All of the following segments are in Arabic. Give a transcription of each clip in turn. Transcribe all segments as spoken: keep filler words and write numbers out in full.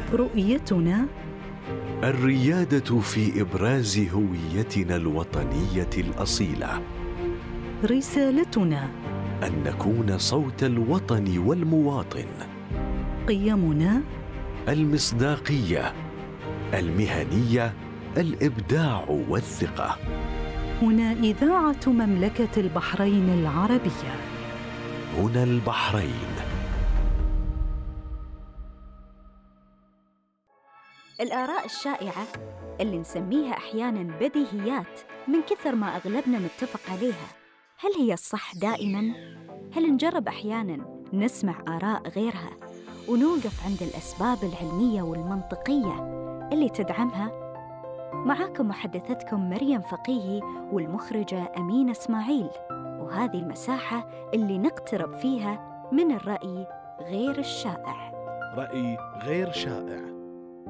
رؤيتنا الريادة في إبراز هويتنا الوطنية الأصيلة. رسالتنا أن نكون صوت الوطن والمواطن. قيمنا المصداقية، المهنية، الإبداع والثقة. هنا إذاعة مملكة البحرين العربية. هنا البحرين. الآراء الشائعة اللي نسميها أحياناً بديهيات من كثر ما أغلبنا متفق عليها، هل هي الصح دائماً؟ هل نجرب أحياناً نسمع آراء غيرها ونوقف عند الأسباب العلمية والمنطقية اللي تدعمها؟ معاكم محدثتكم مريم فقيهي والمخرجة أمينة إسماعيل، وهذه المساحة اللي نقترب فيها من الرأي غير الشائع. رأي غير شائع.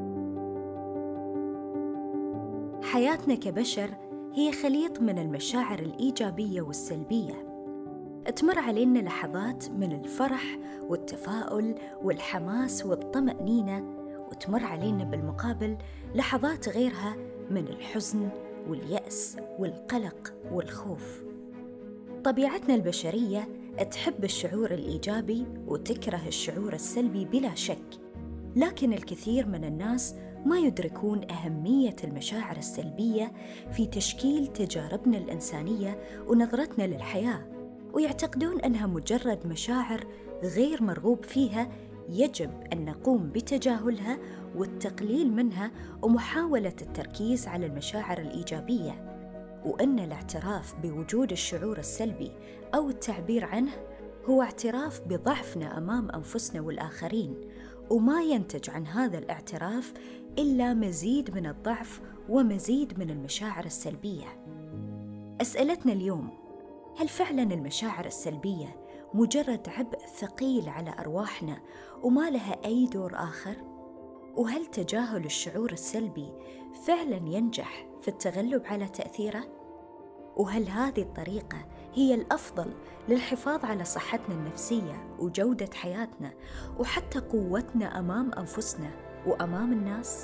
حياتنا كبشر هي خليط من المشاعر الإيجابية والسلبية. تمر علينا لحظات من الفرح والتفاؤل والحماس والطمأنينة، وتمر علينا بالمقابل لحظات غيرها من الحزن واليأس والقلق والخوف. طبيعتنا البشرية تحب الشعور الإيجابي وتكره الشعور السلبي بلا شك، لكن الكثير من الناس ما يدركون أهمية المشاعر السلبية في تشكيل تجاربنا الإنسانية ونظرتنا للحياة، ويعتقدون أنها مجرد مشاعر غير مرغوب فيها يجب أن نقوم بتجاهلها والتقليل منها ومحاولة التركيز على المشاعر الإيجابية، وأن الاعتراف بوجود الشعور السلبي أو التعبير عنه هو اعتراف بضعفنا أمام أنفسنا والآخرين، وما ينتج عن هذا الاعتراف إلا مزيد من الضعف ومزيد من المشاعر السلبية. أسئلتنا اليوم: هل فعلاً المشاعر السلبية مجرد عبء ثقيل على أرواحنا وما لها أي دور آخر؟ وهل تجاهل الشعور السلبي فعلاً ينجح في التغلب على تأثيره؟ وهل هذه الطريقة هي الأفضل للحفاظ على صحتنا النفسية وجودة حياتنا وحتى قوتنا أمام أنفسنا وأمام الناس؟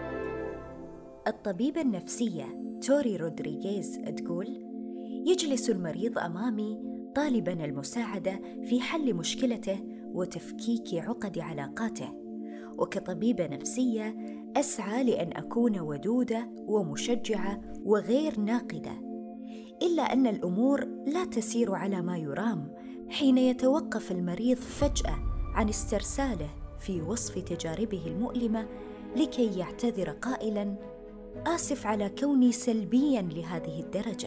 الطبيبة النفسية توري رودريغيز تقول: يجلس المريض أمامي طالباً المساعدة في حل مشكلته وتفكيك عقد علاقاته، وكطبيبة نفسية أسعى لأن أكون ودودة ومشجعة وغير ناقدة، إلا أن الأمور لا تسير على ما يرام حين يتوقف المريض فجأة عن استرساله في وصف تجاربه المؤلمة لكي يعتذر قائلاً: آسف على كوني سلبياً لهذه الدرجة.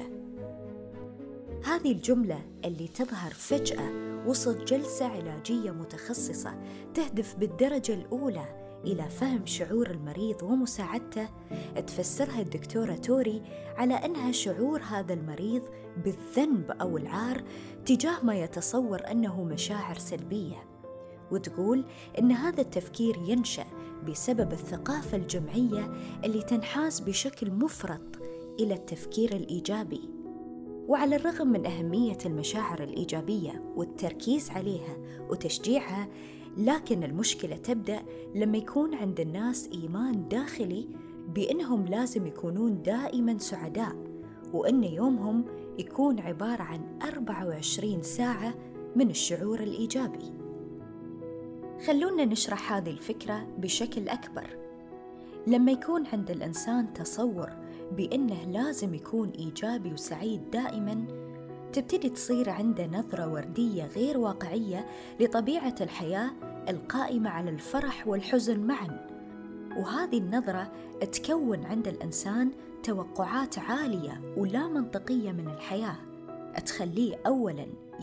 هذه الجملة اللي تظهر فجأة وسط جلسة علاجية متخصصة تهدف بالدرجة الأولى إلى فهم شعور المريض ومساعدته، تفسرها الدكتورة توري على أنها شعور هذا المريض بالذنب أو العار تجاه ما يتصور أنه مشاعر سلبية، وتقول إن هذا التفكير ينشأ بسبب الثقافة الجمعية اللي تنحاز بشكل مفرط إلى التفكير الإيجابي. وعلى الرغم من أهمية المشاعر الإيجابية والتركيز عليها وتشجيعها، لكن المشكلة تبدأ لما يكون عند الناس إيمان داخلي بأنهم لازم يكونون دائماً سعداء، وأن يومهم يكون عبارة عن أربعة وعشرين ساعة من الشعور الإيجابي. خلونا نشرح هذه الفكرة بشكل أكبر. لما يكون عند الإنسان تصور بأنه لازم يكون إيجابي وسعيد دائماً، تبتدي تصير عنده نظرة وردية غير واقعية لطبيعة الحياة القائمة على الفرح والحزن معاً، وهذه النظرة تكون عند الإنسان توقعات عالية ولا منطقية من الحياة، تخليه أولاً